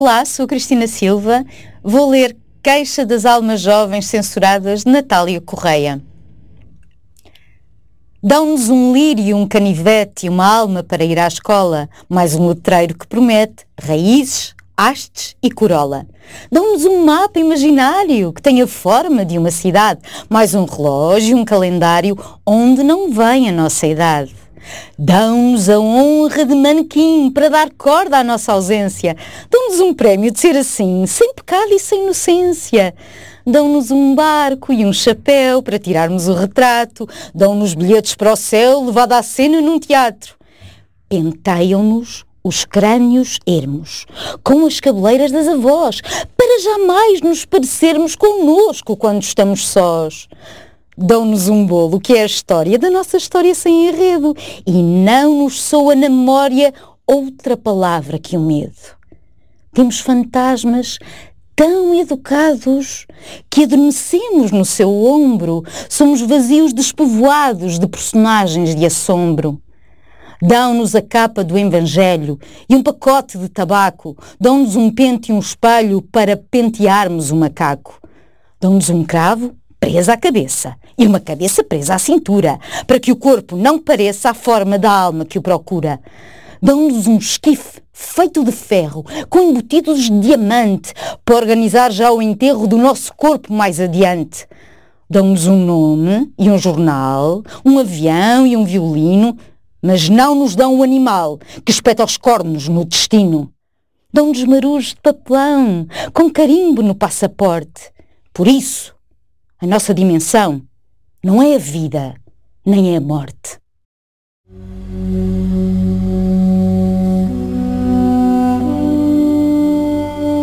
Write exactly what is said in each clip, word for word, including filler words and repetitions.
Olá, sou Cristina Silva. Vou ler Queixa das Almas Jovens Censuradas, de Natália Correia. Dão-nos um lírio e um canivete e uma alma para ir à escola, mais um letreiro que promete raízes, hastes e corola. Dão-nos um mapa imaginário que tem a forma de uma cidade, mais um relógio e um calendário onde não vem a nossa idade. Dão-nos a honra de manequim para dar corda à nossa ausência. Dão-nos um prémio de ser assim, sem pecado e sem inocência. Dão-nos um barco e um chapéu para tirarmos o retrato. Dão-nos bilhetes para o céu, levado à cena num teatro. Penteiam-nos os crânios ermos, com as cabeleiras das avós, para jamais nos parecermos connosco quando estamos sós. Dão-nos um bolo que é a história da nossa história sem enredo e não nos soa na memória outra palavra que o medo. Temos fantasmas tão educados que adormecemos no seu ombro, somos vazios despovoados de personagens de assombro. Dão-nos a capa do Evangelho e um pacote de tabaco, dão-nos um pente e um espelho para pentearmos o macaco. Dão-nos um cravo presa à cabeça e uma cabeça presa à cintura, para que o corpo não pareça a forma da alma que o procura. Dão-nos um esquife feito de ferro, com embutidos de diamante, para organizar já o enterro do nosso corpo mais adiante. Dão-nos um nome e um jornal, um avião e um violino, mas não nos dão o animal que espeta os cornos no destino. Dão-nos marujos de papelão, com carimbo no passaporte. Por isso, a nossa dimensão não é a vida, nem é a morte.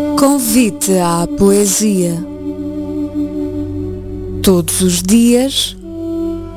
Convite à poesia. Todos os dias,